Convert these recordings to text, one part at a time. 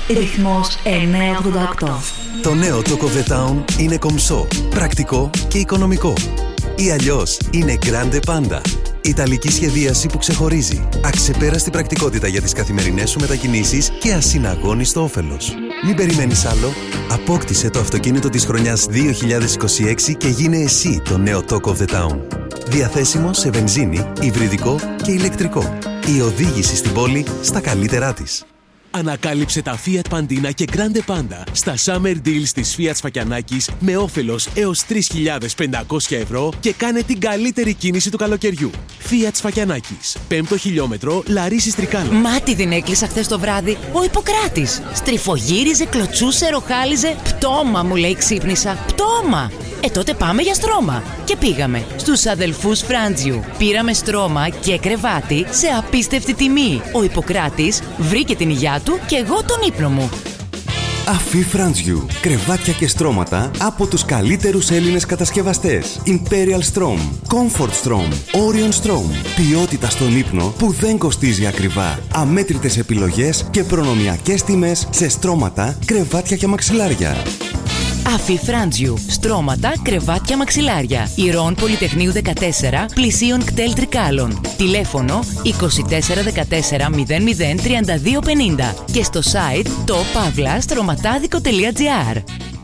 Ρυθμός 988. Το νέο Talk of the Town είναι κομψό, πρακτικό και οικονομικό. Ή αλλιώς είναι Grande Panda. Ιταλική σχεδίαση που ξεχωρίζει. Αξεπέραστη πρακτικότητα για τις καθημερινές σου μετακινήσεις και ασυναγώνιστο όφελος. Μην περιμένεις άλλο. Απόκτησε το αυτοκίνητο της χρονιάς 2026 και γίνε εσύ το νέο Talk of the Town. Διαθέσιμο σε βενζίνη, υβριδικό και ηλεκτρικό. Η οδήγηση στην πόλη στα καλύτερά της. Ανακάλυψε τα Fiat Pandina και Grande Panda στα Summer Deals της Fiat Σφακιανάκης με όφελος έως 3.500 ευρώ και κάνε την καλύτερη κίνηση του καλοκαιριού. Fiat Σφακιανάκης, 5ο χιλιόμετρο, Λαρίσης Τρικάλα. Μάτι την έκλεισα χθες το βράδυ ο Ιπποκράτης. Στριφογύριζε, κλωτσούσε, ροχάλιζε. Πτώμα, μου λέει, ξύπνησα. Πτώμα! Τότε πάμε για στρώμα. Και πήγαμε στους αδελφούς Φράντζιου. Πήραμε στρώμα και κρεβάτι σε απίστευτη τιμή. Ο Ιπποκράτης βρήκε την υγειά του και εγώ τον ύπνο μου. Αφή Φράντζιου. Κρεβάτια και στρώματα από τους καλύτερους Έλληνες κατασκευαστές. Imperial Strom, Comfort Strom, Orion Strom. Ποιότητα στον ύπνο που δεν κοστίζει ακριβά. Αμέτρητες επιλογές και προνομιακές τιμές σε στρώματα, κρεβάτια και μαξιλάρια. Αφή Φράντζιου. Στρώματα, κρεβάτια, μαξιλάρια. Ηρών Πολυτεχνείου 14, πλησίων κτέλ Τρικάλων. Τηλέφωνο 2414 00 3250 και στο site topavlastρωματάδικο.gr.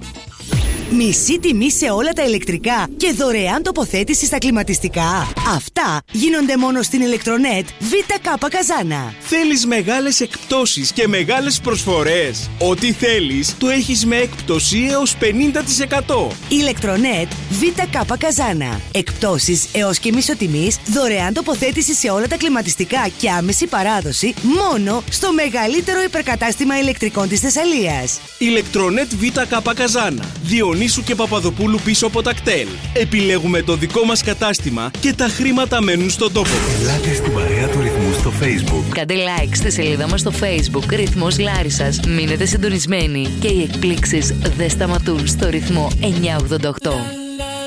Μισή τιμή σε όλα τα ηλεκτρικά και δωρεάν τοποθέτηση στα κλιματιστικά. Αυτά γίνονται μόνο στην Ηλεκτρονέτ ΒΚ Καζάνα. Θέλεις μεγάλες εκπτώσεις και μεγάλες προσφορές? Ό,τι θέλεις το έχεις με έκπτωση έως 50%. Ηλεκτρονέτ ΒΚ Καζάνα. Εκπτώσεις έως και μισοτιμής, δωρεάν τοποθέτηση σε όλα τα κλιματιστικά και άμεση παράδοση μόνο στο μεγαλύτερο υπερκατάστημα ηλεκτρικών της Θεσσαλίας. Ηλεκτρονέτ ΒΚ Καζάνα. Διονύσου και Παπαδοπούλου πίσω από τα κτέλ. Επιλέγουμε το δικό μας κατάστημα και τα χρήματα μένουν στον τόπο. Ελάτε στην παρέα του Ρυθμού στο Facebook. Κάντε like στη σελίδα μας στο Facebook Ρυθμός Λάρισσας. Μείνετε συντονισμένοι και οι εκπλήξεις δεν σταματούν στο ρυθμό 988.